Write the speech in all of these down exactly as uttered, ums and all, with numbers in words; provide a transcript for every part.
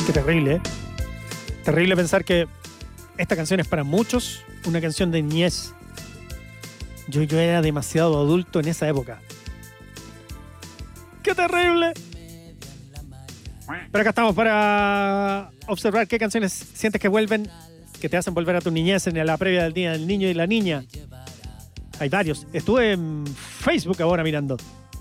Qué terrible, ¿eh? Terrible pensar que esta canción es para muchos una canción de niñez. Yo, yo era demasiado adulto en esa época. ¡Qué terrible! Pero acá estamos para observar qué canciones sientes que vuelven, que te hacen volver a tu niñez en la previa del Día del Niño y la Niña. Hay varios. Estuve en Facebook ahora mirando.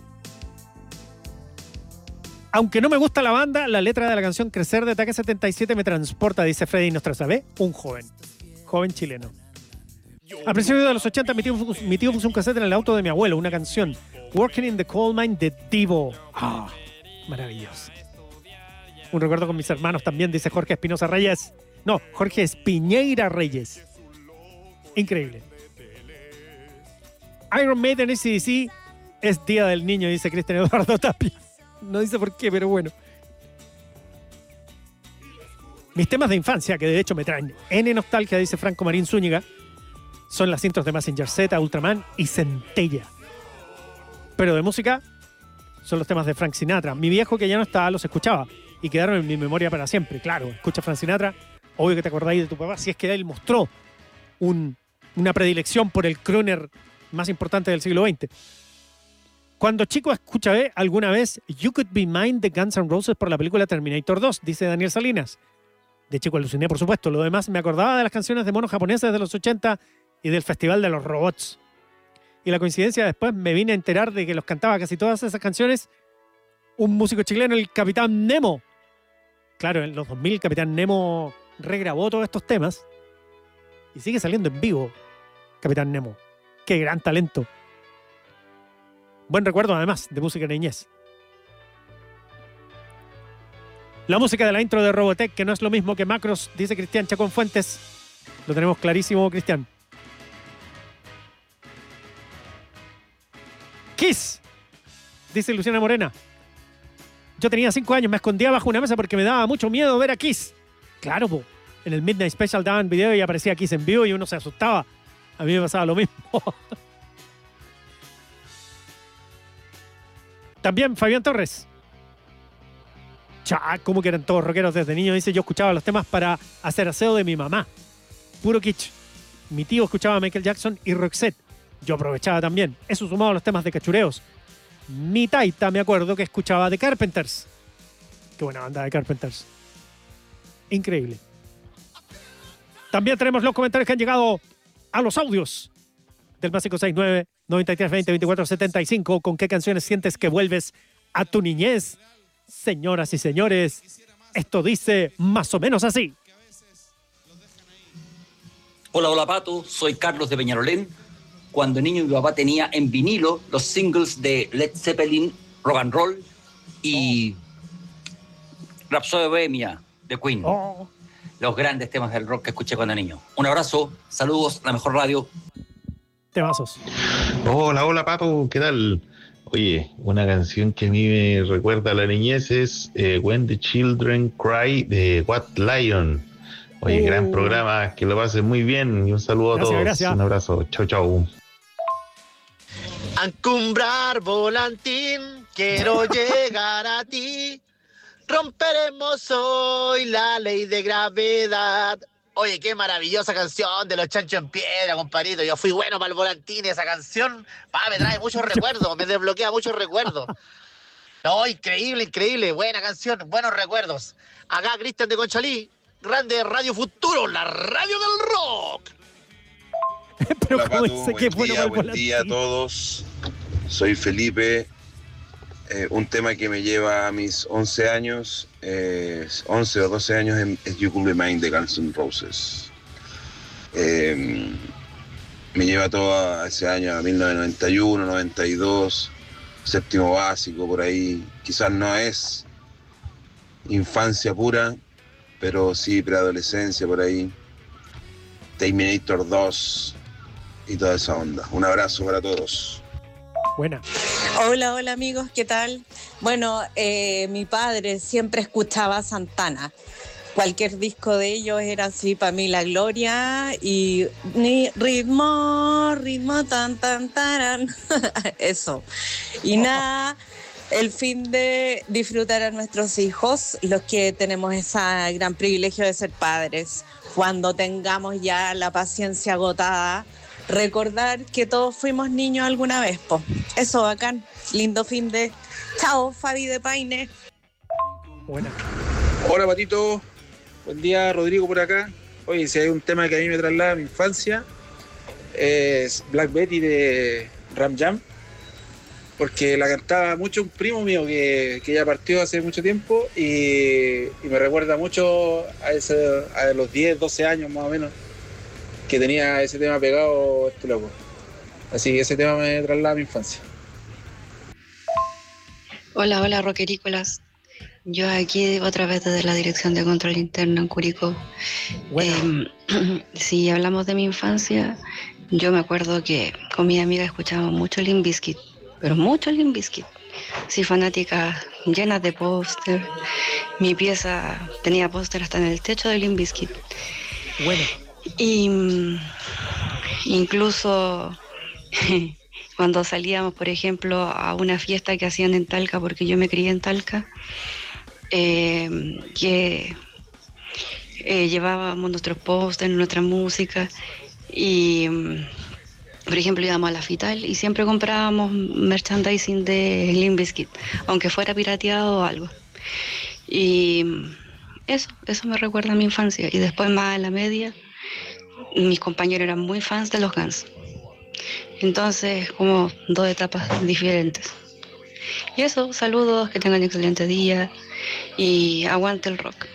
Aunque no me gusta la banda, la letra de la canción Crecer de Ataque setenta y siete me transporta, dice Freddy Nostroza. ¿Ve? Un joven. Joven chileno. A principios de los ochenta, mi tío, mi tío puso un cassette en el auto de mi abuelo, una canción. Working in the Coal Mine de Divo. Ah, maravilloso. Un recuerdo con mis hermanos también, dice Jorge Espinosa Reyes. No, Jorge Espiñeira Reyes. Increíble. Iron Maiden A C D C es Día del Niño, dice Cristian Eduardo Tapia. No dice por qué, pero bueno. Mis temas de infancia, que de hecho me traen N nostalgia, dice Franco Marín Zúñiga, son las intros de Mazinger Z, Ultraman y Centella. Pero de música son los temas de Frank Sinatra. Mi viejo, que ya no está, los escuchaba y quedaron en mi memoria para siempre. Claro, escucha Frank Sinatra, obvio que te acordáis de tu papá, si es que él mostró un, una predilección por el crooner más importante del siglo veinte. Cuando chico escuché alguna vez You Could Be Mine de Guns N' Roses por la película Terminator dos, dice Daniel Salinas. De chico aluciné, por supuesto. Lo demás me acordaba de las canciones de monos japoneses de los ochenta y del Festival de los Robots. Y la coincidencia, después me vine a enterar de que los cantaba casi todas esas canciones un músico chileno, el Capitán Nemo. Claro, en los dos mil Capitán Nemo regrabó todos estos temas y sigue saliendo en vivo Capitán Nemo. Qué gran talento. Buen recuerdo, además, de música niñez. La música de la intro de Robotech, que no es lo mismo que Macros, dice Cristian Chacón Fuentes. Lo tenemos clarísimo, Cristian. Kiss, dice Luciana Morena. Yo tenía cinco años, me escondía bajo una mesa porque me daba mucho miedo ver a Kiss. Claro, po. En el Midnight Special daban video y aparecía Kiss en vivo y uno se asustaba. A mí me pasaba lo mismo. También Fabián Torres. Cha, como que eran todos rockeros desde niño. Dice, yo escuchaba los temas para hacer aseo de mi mamá. Puro kitsch. Mi tío escuchaba a Michael Jackson y Roxette. Yo aprovechaba también. Eso sumado a los temas de cachureos. Mi taita, me acuerdo, que escuchaba The Carpenters. Qué buena banda de Carpenters. Increíble. También tenemos los comentarios que han llegado a los audios del más cinco seis nueve, noventa y tres veinte, veinticuatro setenta y cinco. ¿Con qué canciones sientes que vuelves a tu niñez? Señoras y señores, esto dice más o menos así. Hola, hola Pato, soy Carlos de Peñarolén. Cuando niño mi papá tenía en vinilo los singles de Led Zeppelin, Rock and Roll y Rhapsody Bohemia de Queen. Oh. Los grandes temas del rock que escuché cuando niño. Un abrazo, saludos, la mejor radio. Temazos. Hola, hola Pato, ¿qué tal? Oye, una canción que a mí me recuerda a la niñez es eh, When the Children Cry de White Lion. Oye, uh. gran programa, que lo pasen muy bien y un saludo gracias, a todos. Gracias. Un abrazo, chau, chau. Encumbrar volantín, quiero llegar a ti. Romperemos hoy la ley de gravedad. Oye, qué maravillosa canción de los Chanchos en Piedra, compadrito. Yo fui bueno para el volantín y esa canción pa, me trae muchos recuerdos, me desbloquea muchos recuerdos. No, increíble, increíble. Buena canción, buenos recuerdos. Acá Cristian de Conchalí, grande Radio Futuro, la radio del rock. Pero hola, ¿cómo Pato, dice que es bueno día, para el buen día a todos. Soy Felipe. Eh, un tema que me lleva a mis once años, eh, once o doce años, es You Could Be Mine de Guns N' Roses. Eh, me lleva todo a ese año, a mil novecientos noventa y uno, noventa y dos, séptimo básico, por ahí. Quizás no es infancia pura, pero sí preadolescencia, por ahí. Terminator dos y toda esa onda. Un abrazo para todos. Buena. Hola, hola amigos, ¿qué tal? Bueno, eh, mi padre siempre escuchaba Santana. Cualquier disco de ellos era así para mí la gloria y ni ritmo, ritmo tan tan taran, eso. Y nada, el fin de disfrutar a nuestros hijos, los que tenemos ese gran privilegio de ser padres. Cuando tengamos ya la paciencia agotada, recordar que todos fuimos niños alguna vez, po. Eso, bacán. Lindo fin de... Chao, Fabi de Paine. Buena. Hola, Patito. Buen día, Rodrigo por acá. Oye, si hay un tema que a mí me traslada a mi infancia, es Black Betty de Ram Jam, porque la cantaba mucho un primo mío que, que ya partió hace mucho tiempo y, y me recuerda mucho a, ese, a los diez, doce años más o menos que tenía ese tema pegado este loco. Así que ese tema me traslada a mi infancia. Hola, hola, rockerícolas. Yo aquí otra vez desde la Dirección de Control Interno en Curicó. Bueno. Eh, si hablamos de mi infancia, yo me acuerdo que con mi amiga escuchábamos mucho Limp Bizkit, pero mucho Limp Bizkit. Sí, fanáticas llenas de póster. Mi pieza tenía póster hasta en el techo de Limp Bizkit. Bueno. Y mm, incluso cuando salíamos, por ejemplo, a una fiesta que hacían en Talca, porque yo me crié en Talca, eh, que eh, llevábamos nuestros pósters, nuestra música y, por ejemplo, íbamos a la Fital y siempre comprábamos merchandising de Limp Bizkit, aunque fuera pirateado o algo. Y eso, eso me recuerda a mi infancia. Y después, más en la media, mis compañeros eran muy fans de los Guns. Entonces, como dos etapas diferentes. Y eso, saludos, que tengan un excelente día y aguante el rock.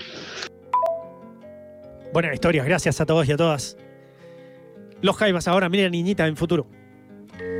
Buenas historias, gracias a todos y a todas. Los Jaivas ahora, mira niñita en futuro.